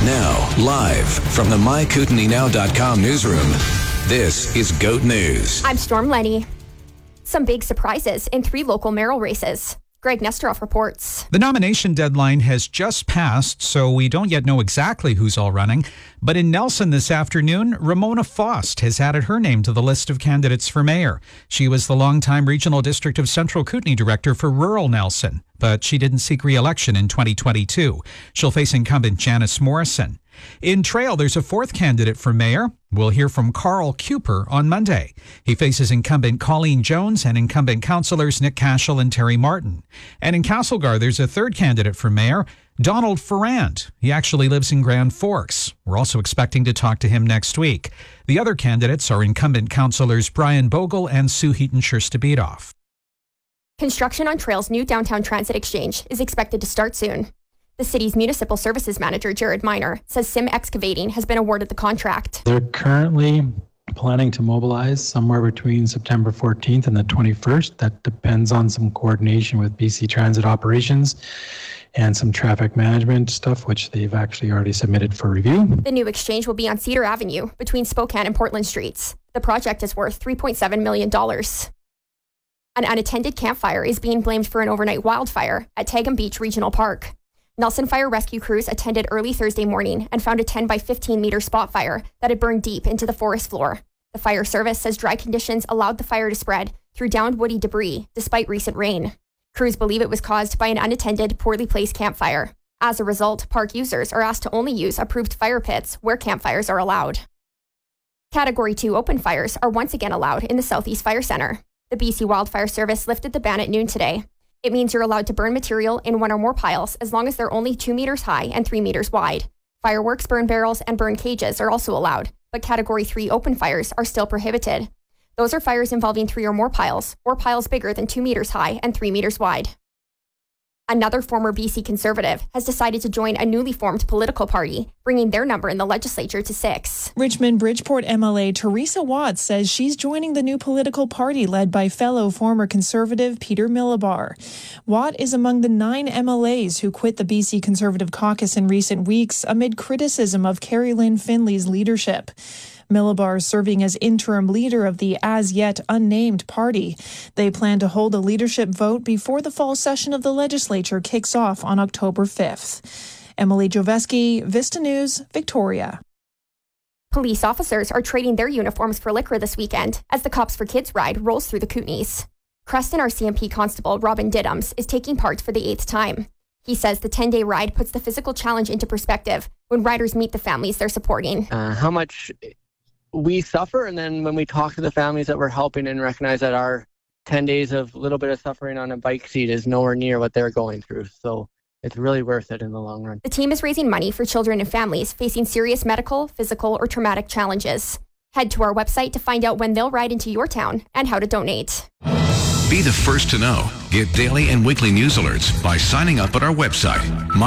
Now, live from the MyKootenays.com newsroom, this is GOAT News. I'm Storm Lenny. Some big surprises in 3 local mayoral races. Greg Nesteroff reports. The nomination deadline has just passed, so we don't yet know exactly who's all running. But in Nelson this afternoon, Ramona Fost has added her name to the list of candidates for mayor. She was the longtime Regional District of Central Kootenay Director for rural Nelson, but she didn't seek re-election in 2022. She'll face incumbent Janice Morrison. In Trail, there's a 4th candidate for mayor. We'll hear from Carl Cooper on Monday. He faces incumbent Colleen Jones and incumbent councillors Nick Cashel and Terry Martin. And in Castlegar, there's a 3rd candidate for mayor, Donald Ferrand. He actually lives in Grand Forks. We're also expecting to talk to him next week. The other candidates are incumbent councillors Brian Bogle and Sue Heaton-Scherstabidoff. Construction on Trail's new downtown transit exchange is expected to start soon. The city's municipal services manager, Jared Miner, says Sim Excavating has been awarded the contract. They're currently planning to mobilize somewhere between September 14th and the 21st. That depends on some coordination with BC Transit Operations and some traffic management stuff, which they've actually already submitted for review. The new exchange will be on Cedar Avenue between Spokane and Portland Streets. The project is worth $3.7 million. An unattended campfire is being blamed for an overnight wildfire at Tagum Beach Regional Park. Nelson Fire Rescue crews attended early Thursday morning and found a 10 by 15 meter spot fire that had burned deep into the forest floor. The fire service says dry conditions allowed the fire to spread through downed woody debris despite recent rain. Crews believe it was caused by an unattended, poorly placed campfire. As a result, park users are asked to only use approved fire pits where campfires are allowed. Category 2 open fires are once again allowed in the Southeast Fire Centre. The BC Wildfire Service lifted the ban at noon today. It means you're allowed to burn material in 1 or more piles as long as they're only 2 meters high and 3 meters wide. Fireworks, burn barrels, and burn cages are also allowed, but Category 3 open fires are still prohibited. Those are fires involving 3 or more piles, or piles bigger than 2 meters high and 3 meters wide. Another former BC Conservative has decided to join a newly formed political party, bringing their number in the legislature to 6. Richmond-Bridgeport MLA Teresa Watts says she's joining the new political party led by fellow former Conservative Peter Millibar. Watt is among the 9 MLAs who quit the BC Conservative caucus in recent weeks amid criticism of Carrie Lynn Finley's leadership. Millibar serving as interim leader of the as-yet unnamed party. They plan to hold a leadership vote before the fall session of the legislature kicks off on October 5th. Emily Joveski, Vista News, Victoria. Police officers are trading their uniforms for liquor this weekend as the Cops for Kids ride rolls through the Kootenays. Creston RCMP Constable Robin Diddums is taking part for the 8th time. He says the 10-day ride puts the physical challenge into perspective when riders meet the families they're supporting. How much we suffer, and then when we talk to the families that we're helping and recognize that our 10 days of a little bit of suffering on a bike seat is nowhere near what they're going through. So it's really worth it in the long run. The team is raising money for children and families facing serious medical, physical, or traumatic challenges. Head to our website to find out when they'll ride into your town and how to donate. Be the first to know. Get daily and weekly news alerts by signing up at our website,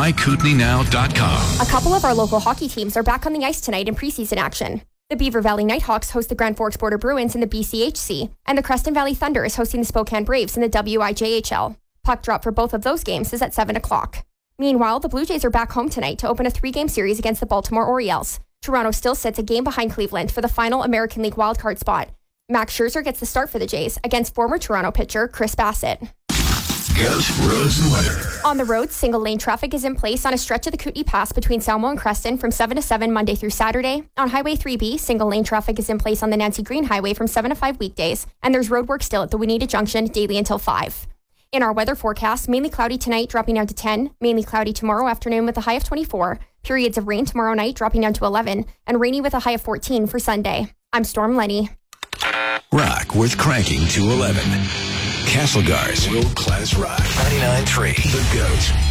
MyKootenaysNow.com. A couple of our local hockey teams are back on the ice tonight in preseason action. The Beaver Valley Nighthawks host the Grand Forks Border Bruins in the BCHC, and the Creston Valley Thunder is hosting the Spokane Braves in the WIJHL. Puck drop for both of those games is at 7 o'clock. Meanwhile, the Blue Jays are back home tonight to open a 3-game series against the Baltimore Orioles. Toronto still sits a game behind Cleveland for the final American League wildcard spot. Max Scherzer gets the start for the Jays against former Toronto pitcher Chris Bassett. GOAT roads and weather. On the roads, single-lane traffic is in place on a stretch of the Kootenay Pass between Salmo and Creston from 7 to 7 Monday through Saturday. On Highway 3B, single-lane traffic is in place on the Nancy Green Highway from 7 to 5 weekdays, and there's road work still at the Wineta Junction daily until 5. In our weather forecast, mainly cloudy tonight, dropping down to 10, mainly cloudy tomorrow afternoon with a high of 24, periods of rain tomorrow night dropping down to 11, and rainy with a high of 14 for Sunday. I'm Storm Lenny. Rock worth cranking to 11. Castlegar's world-class rock. 99.3 The GOAT.